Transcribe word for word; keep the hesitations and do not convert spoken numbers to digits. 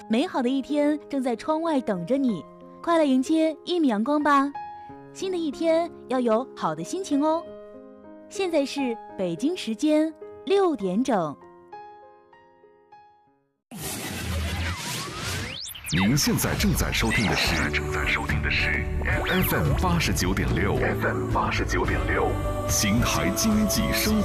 美好的一天正在窗外等着你，快来迎接一米阳光吧！新的一天要有好的心情哦。现在是北京时间六点整。 您现在正在收听的是正在收听的是 F M 八十九点六 F M 八十九点六，邢台经济生活。